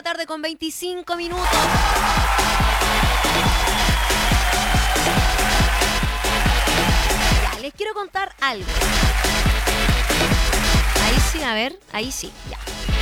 tarde con 25 minutos. Ya, les quiero contar algo. Ahí sí, a ver, ahí sí, ya.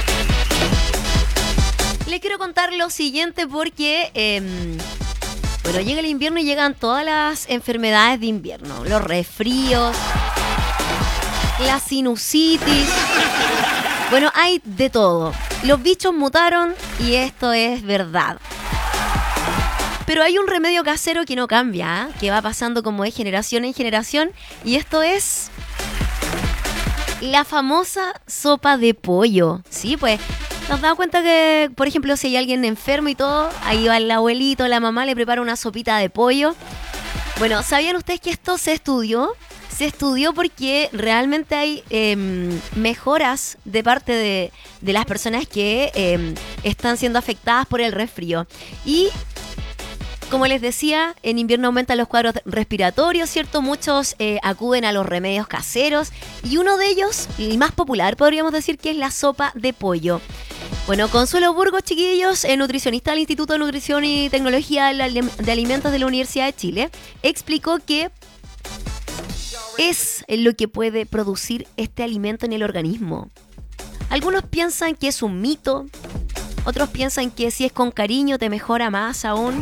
Les quiero contar lo siguiente porque, bueno, llega el invierno y llegan todas las enfermedades de invierno. Los resfríos, la sinusitis. Bueno, hay de todo. Los bichos mutaron y esto es verdad. Pero hay un remedio casero que no cambia, ¿eh? Que va pasando como de generación en generación. Y esto es la famosa sopa de pollo. Sí, pues, ¿nos damos cuenta que, por ejemplo, si hay alguien enfermo y todo, ahí va el abuelito, la mamá le prepara una sopita de pollo? Bueno, ¿sabían ustedes que esto se estudió? Se estudió porque realmente hay mejoras de parte de las personas que están siendo afectadas por el resfrío. Y como les decía, en invierno aumentan los cuadros respiratorios, ¿cierto? Muchos acuden a los remedios caseros y uno de ellos, el más popular, podríamos decir que es la sopa de pollo. Bueno, Consuelo Burgos, chiquillos, nutricionista del Instituto de Nutrición y Tecnología de Alimentos de la Universidad de Chile, explicó que es lo que puede producir este alimento en el organismo. Algunos piensan que es un mito, otros piensan que si es con cariño te mejora más aún.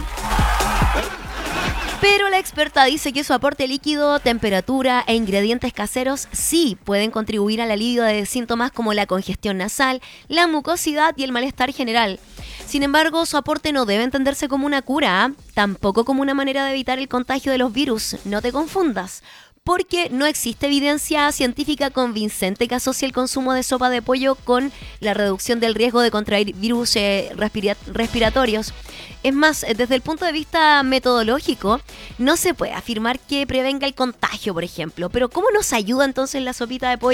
Pero la experta dice que su aporte líquido, temperatura e ingredientes caseros sí pueden contribuir al alivio de síntomas como la congestión nasal, la mucosidad y el malestar general. Sin embargo, su aporte no debe entenderse como una cura, tampoco como una manera de evitar el contagio de los virus. No te confundas, porque no existe evidencia científica convincente que asocie el consumo de sopa de pollo con la reducción del riesgo de contraer virus respiratorios. Es más, desde el punto de vista metodológico, no se puede afirmar que prevenga el contagio, por ejemplo. Pero ¿cómo nos ayuda entonces la sopita de pollo?